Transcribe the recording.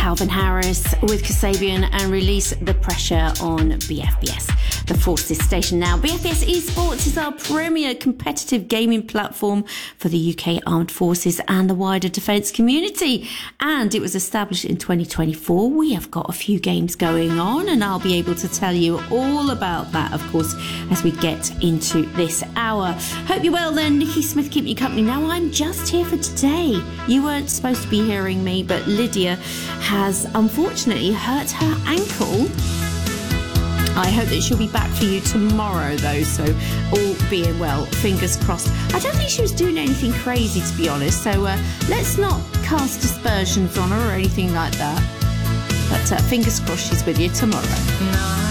Calvin Harris with Kasabian and Release the Pressure on BFBS, the Forces station now. BFBS Esports is our premier competitive gaming platform for the UK Armed Forces and the wider defence community. And it was established in 2024. We have got a few games going on, and I'll be able to tell you all about that, of course, as we get into this hour. Hope you're well then. Nikki Smith keeping you company. Now, I'm just here for today. You weren't supposed to be hearing me, but Lydia has unfortunately hurt her ankle. I hope that she'll be back for you tomorrow, though, so all being well, fingers crossed. I don't think she was doing anything crazy, to be honest, so let's not cast aspersions on her or anything like that. But fingers crossed she's with you tomorrow.